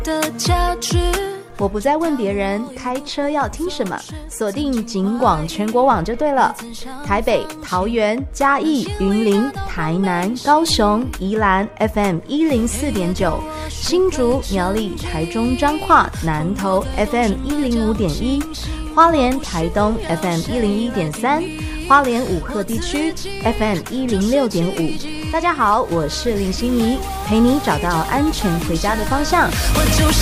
的价值。 我不再问别人开车要听什么，锁定警广全国网就对了。台北、桃园、嘉义、云林、台南、高雄、宜兰 FM 104.9，新竹、苗栗、台中、彰化、南投 FM 105.1，花莲、台东 FM 101.3，花莲五鹤地区 FM 106.5。大家好，我是林心怡，陪你找到安全回家的方向。